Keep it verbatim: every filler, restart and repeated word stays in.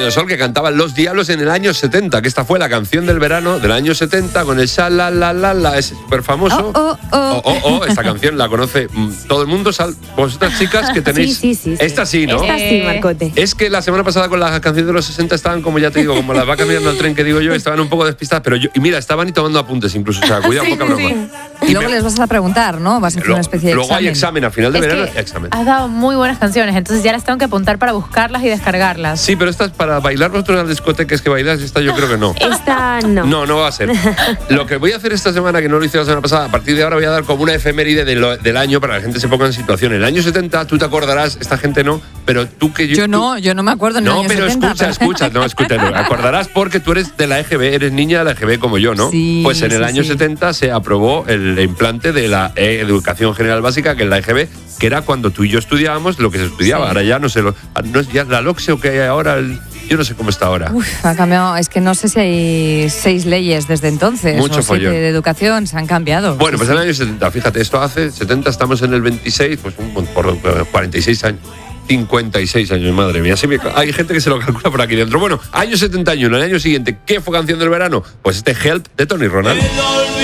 del Sol, que cantaban Los Diablos en el año setenta, que esta fue la canción del verano del año setenta, con el sha la la la la, es súper famoso. Oh, oh, oh. Oh, oh, oh, esta canción la conoce mm, todo el mundo, sal, vosotras chicas que tenéis... Sí, sí, sí, sí. Esta sí, ¿no? Esta sí, Marcote. Es que la semana pasada con las canciones de los sesenta estaban, como ya te digo, como las vacas mirando al tren que digo yo, estaban un poco despistadas, pero yo, y mira, estaban y tomando apuntes incluso, o sea, cuidado, Sí, poca sí, broma. sí. Y luego les vas a preguntar, ¿no? Vas a hacer Luego, una especie de luego examen. hay examen, al final de Es verano, que examen. has dado muy buenas canciones, entonces ya las tengo que apuntar para buscarlas y descargarlas. Sí, pero esta es para bailar vosotros en las discotecas que bailáis, esta yo creo que no. Esta no. No, no va a ser. Lo que voy a hacer esta semana, que no lo hice la semana pasada, a partir de ahora voy a dar como una efeméride de lo- del año para que la gente se ponga en situación. En el año setenta, tú te acordarás, esta gente no, pero tú que yo... Yo tú- no, yo no me acuerdo en el No, año pero setenta, escucha, escucha, no, escucha, no. Acordarás porque tú eres de la E G B, eres niña de la E G B como yo, ¿no? Sí, pues en el sí, año sí. setenta se aprobó el implante de la eh, Educación General Básica, que es la E G B, que era cuando tú y yo estudiábamos lo que se estudiaba. Sí. Ahora ya no sé, lo, no es ya la LOCSE o que hay ahora, el- yo no sé cómo está ahora. Uf, ha cambiado. Es que no sé si hay seis leyes desde entonces. Mucho o siete follón. de educación, se han cambiado. Bueno, Sí, pues sí. en el año setenta, fíjate, esto hace setenta, estamos en el veintiséis, pues un, por cuarenta y seis años. cincuenta y seis años, madre mía. Así me- hay gente que se lo calcula por aquí dentro. Bueno, año setenta y uno, el año siguiente, ¿qué fue canción del verano? Pues este Help de Tony Ronald.